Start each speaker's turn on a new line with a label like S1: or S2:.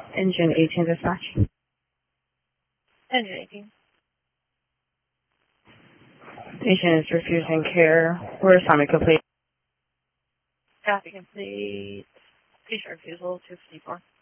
S1: Engine 18 dispatch.
S2: Engine 18.
S1: Patient is refusing care. Where is assignment complete?
S2: Copy complete. Patient refusal 254.